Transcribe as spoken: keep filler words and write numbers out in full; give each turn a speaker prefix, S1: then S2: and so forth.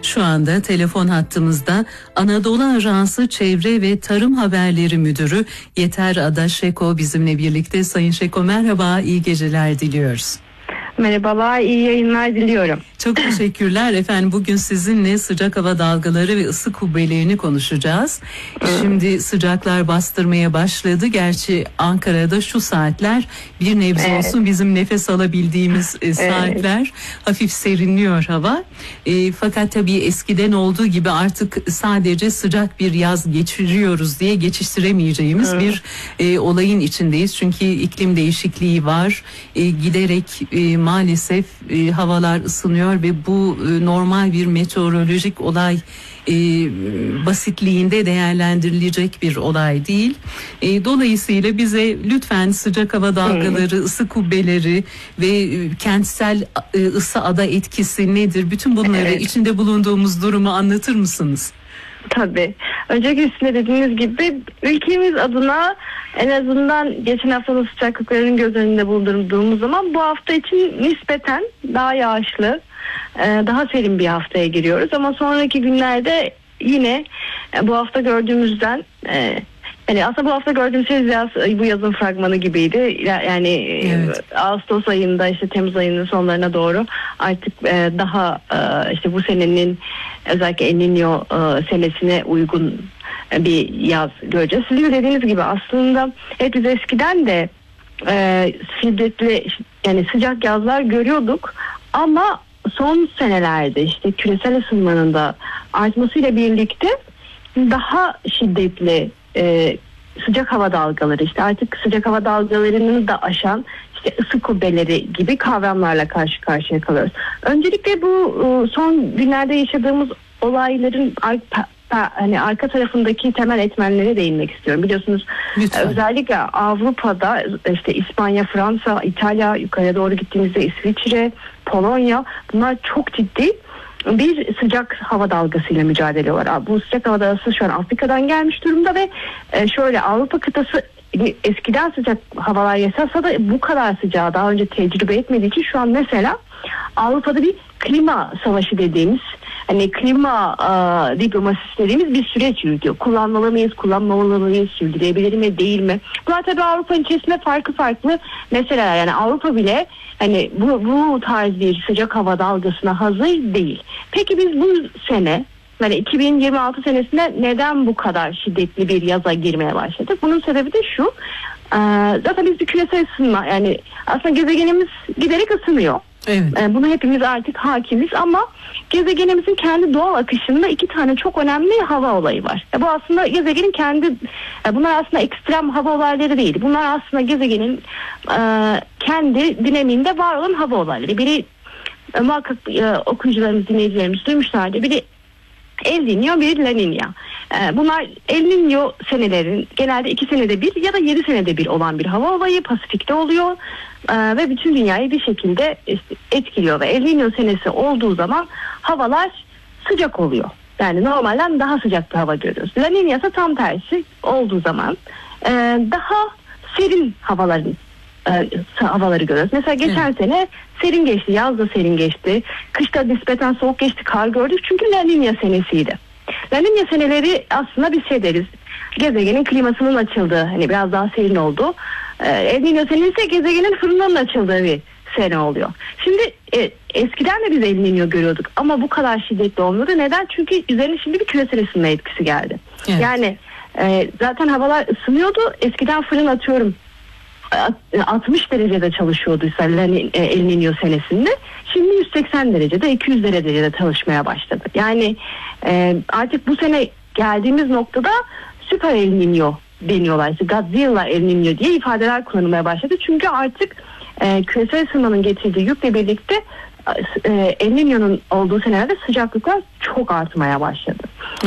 S1: Şu anda telefon hattımızda Anadolu Ajansı Çevre ve Tarım Haberleri Müdürü Yeter Ada Şeko bizimle birlikte. Sayın Şeko merhaba, iyi geceler diliyoruz.
S2: Merhabalar, iyi yayınlar diliyorum.
S1: Çok teşekkürler efendim. Bugün sizinle sıcak hava dalgaları ve ısı kubbelerini konuşacağız. Şimdi sıcaklar bastırmaya başladı. Gerçi Ankara'da şu saatler bir nebze evet. olsun bizim nefes alabildiğimiz e, saatler. Evet. Hafif serinliyor hava. E, fakat tabii eskiden olduğu gibi artık sadece sıcak bir yaz geçiriyoruz diye geçiştiremeyeceğimiz evet. bir e, olayın içindeyiz. Çünkü iklim değişikliği var. E, giderek e, maalesef e, havalar ısınıyor ve bu e, normal bir meteorolojik olay e, basitliğinde değerlendirilecek bir olay değil. E, dolayısıyla bize lütfen sıcak hava dalgaları, hmm. ısı kubbeleri ve e, kentsel e, ısı ada etkisi nedir? Bütün bunları evet. içinde bulunduğumuz durumu anlatır mısınız?
S2: Tabii. Öncelikle sizin dediğiniz gibi ülkemiz adına en azından geçen haftanın sıcaklıklarının göz önünde bulundurduğumuz zaman bu hafta için nispeten daha yağışlı, daha serin bir haftaya giriyoruz. Ama sonraki günlerde yine bu hafta gördüğümüzden yani aslında bu hafta gördüğümüz şey yaz, bu yazın fragmanı gibiydi. Yani evet. Ağustos ayında işte Temmuz ayının sonlarına doğru artık daha işte bu senenin özellikle El Niño senesine uygun bir yaz göreceğiz. Sizin dediğiniz gibi aslında hep biz eskiden de e, şiddetli yani sıcak yazlar görüyorduk ama son senelerde işte küresel ısınmanın da artmasıyla birlikte daha şiddetli e, sıcak hava dalgaları işte artık sıcak hava dalgalarını da aşan işte ısı kubbeleri gibi kavramlarla karşı karşıya kalıyoruz. Öncelikle bu son günlerde yaşadığımız olayların hani arka tarafındaki temel etmenlere değinmek istiyorum. Biliyorsunuz lütfen. Özellikle Avrupa'da işte İspanya, Fransa, İtalya, yukarıya doğru gittiğimizde İsviçre, Polonya bunlar çok ciddi bir sıcak hava dalgasıyla mücadele ediyorlar. Bu sıcak hava dalgası şu an Afrika'dan gelmiş durumda ve şöyle Avrupa kıtası eskiden sıcak havalar yaşasa da bu kadar sıcağı daha önce tecrübe etmediği için şu an mesela Avrupa'da bir klima savaşı dediğimiz hani klima e, diplomasisi dediğimiz bir süreç yürütüyor. Kullanmalı mıyız, kullanmamalı mıyız, sürdürülebilir mi, değil mi? Bunlar tabii Avrupa'nın içerisinde farklı farklı meseleler. Yani Avrupa bile hani bu, bu tarz bir sıcak hava dalgasına hazır değil. Peki biz bu sene yani iki bin yirmi altı senesinde neden bu kadar şiddetli bir yaza girmeye başladık? Bunun sebebi de şu. E, zaten biz bir küresel ısınma yani aslında gezegenimiz giderek ısınıyor. Evet. Buna hepimiz artık hakimiz ama gezegenimizin kendi doğal akışında iki tane çok önemli hava olayı var. Bu aslında gezegenin kendi, bunlar aslında ekstrem hava olayları değil. Bunlar aslında gezegenin kendi dinamiğinde var olan hava olayları. Biri muhakkak okuyucularımız, dinleyicilerimiz duymuşlardı. Biri El Niño, biri La Niña. Bunlar El Niño senelerin genelde iki senede bir ya da yedi senede bir olan bir hava olayı Pasifik'te oluyor ve bütün dünyayı bir şekilde etkiliyor ve El Niño senesi olduğu zaman havalar sıcak oluyor. Yani normalden daha sıcak bir hava görüyoruz. La Niña ise tam tersi olduğu zaman daha serin havaların havaları görüyoruz. Mesela geçen evet. sene serin geçti, yaz da serin geçti. Kışta nispeten soğuk geçti, kar gördük çünkü La Niña senesiydi. La Niña seneleri aslında bir şey deriz. Gezegenin klimasının açıldığı, hani biraz daha serin oldu. Ee, El Niño senesi ise gezegenin fırınının açıldığı bir sene oluyor. Şimdi e, eskiden de biz El Niño görüyorduk ama bu kadar şiddetli olmuyordu. Neden? Çünkü üzerine şimdi bir küresel ısınma etkisi geldi. Evet. Yani e, zaten havalar ısınıyordu. Eskiden fırın atıyorum altmış derecede çalışıyorduysa El Niño senesinde şimdi yüz seksen derecede iki yüz derecede çalışmaya başladı. Yani e, artık bu sene geldiğimiz noktada süper El Niño deniyorlar. İşte Godzilla El Niño diye ifadeler kullanılmaya başladı. Çünkü artık e, küresel ısınmanın getirdiği yükle birlikte e, El Niño'nun olduğu senelerde sıcaklıklar çok artmaya başladı.